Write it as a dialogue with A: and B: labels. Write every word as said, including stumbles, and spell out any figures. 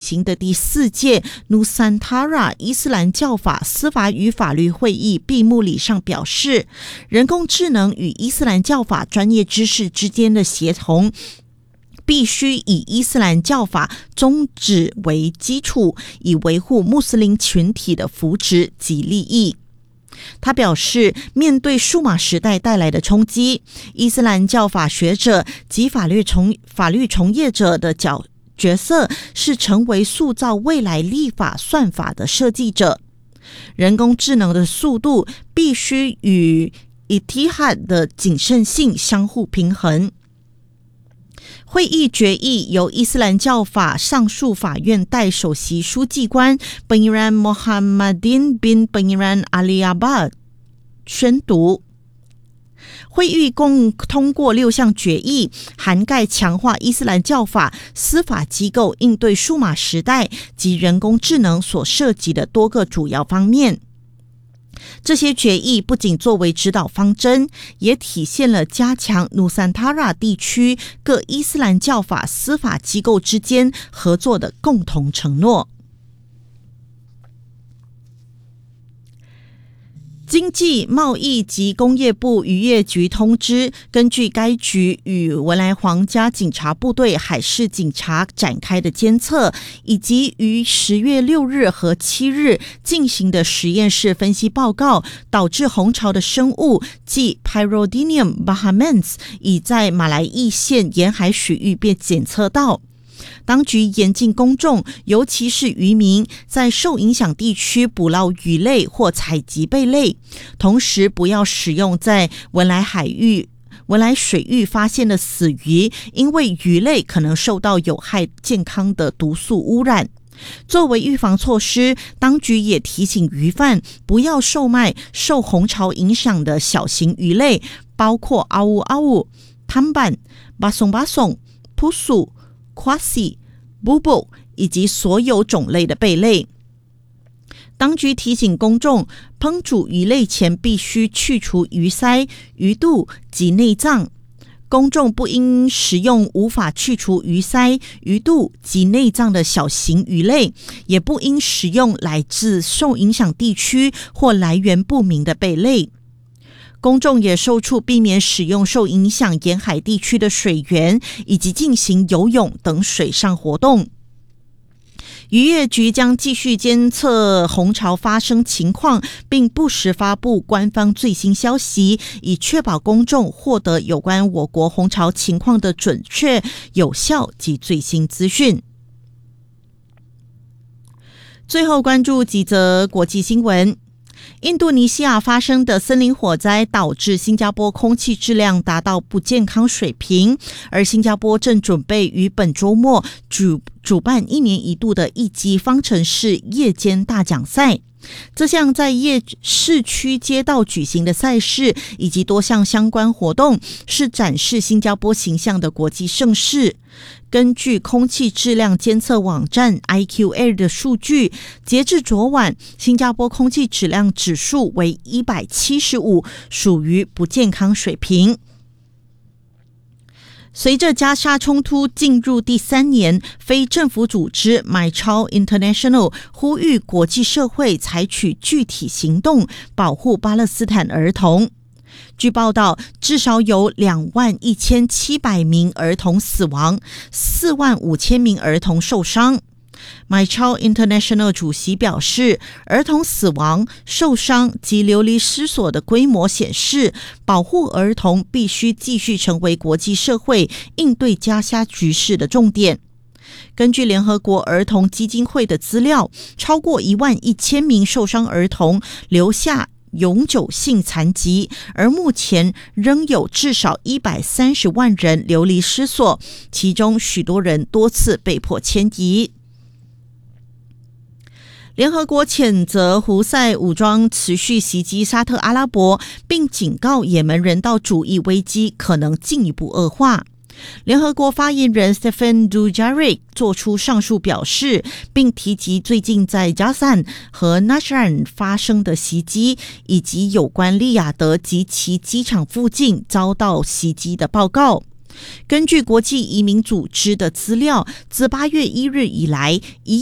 A: 行的第四届 Nusantara 伊斯兰教法司法与法律会议闭幕礼上表示，人工智能与伊斯兰教法专业知识之间的协同必须以伊斯兰教法宗旨为基础，以维护穆斯林群体的福祉及利益。他表示，面对数码时代带来的冲击，伊斯兰教法学者及法律从法律从业者的角角色是成为塑造未来立法算法的设计者。人工智能的速度必须与 Ijtihad 的谨慎性相互平衡。会议决议由伊斯兰教法上诉法院代首席书记官 Pangeran Mohammadin bin Pangeran Ali Abbad 宣读。会议共通过六项决议，涵盖强化伊斯兰教法司法机构应对数码时代及人工智能所涉及的多个主要方面。这些决议不仅作为指导方针，也体现了加强努桑塔拉地区各伊斯兰教法司法机构之间合作的共同承诺。经济、贸易及工业部渔业局通知，根据该局与文莱皇家警察部队海事警察展开的监测，以及于十月六日和七日进行的实验室分析报告，导致红潮的生物即 Pyrodinium bahamens 已在马来义县沿海水域被检测到。当局严禁公众，尤其是渔民，在受影响地区捕捞鱼类或采集贝类，同时不要使用在文莱海域、文莱水域发现的死鱼，因为鱼类可能受到有害健康的毒素污染。作为预防措施，当局也提醒渔贩不要售卖受红潮影响的小型鱼类，包括阿乌阿乌、汤板、巴松巴松、扑鼠、Quasi、Bubo 以及所有种类的贝类。当局提醒公众，烹煮鱼类前必须去除鱼鳃、鱼肚及内脏。公众不应食用无法去除鱼鳃、鱼肚及内脏的小型鱼类，也不应食用来自受影响地区或来源不明的贝类。公众也受处避免使用受影响沿海地区的水源，以及进行游泳等水上活动。渔业局将继续监测红潮发生情况，并不时发布官方最新消息，以确保公众获得有关我国红潮情况的准确、有效及最新资讯。最后关注几则国际新闻。印度尼西亚发生的森林火灾导致新加坡空气质量达到不健康水平，而新加坡正准备于本周末主主办一年一度的一级方程式夜间大奖赛。这项在夜市区街道举行的赛事以及多项相关活动，是展示新加坡形象的国际盛事。根据空气质量监测网站 I Q Air 的数据，截至昨晚，新加坡空气质量指数为一百七十五，属于不健康水平。随着加沙冲突进入第三年，非政府组织 MyChild International 呼吁国际社会采取具体行动，保护巴勒斯坦儿童。据报道，至少有两万一千七百名儿童死亡，四万五千名儿童受伤。MyChild International 主席表示，儿童死亡、受伤及流离失所的规模显示，保护儿童必须继续成为国际社会应对加沙局势的重点。根据联合国儿童基金会的资料，超过一万一千名受伤儿童留下永久性残疾，而目前仍有至少一百三十万人流离失所，其中许多人多次被迫迁移。联合国谴责胡塞武装持续袭击沙特阿拉伯，并警告也门人道主义危机可能进一步恶化。联合国发言人 Stephen Dujarric 做出上述表示，并提及最近在加萨和纳什兰发生的袭击，以及有关利雅得及其机场附近遭到袭击的报告。根据国际移民组织的资料，自八月一日以来，已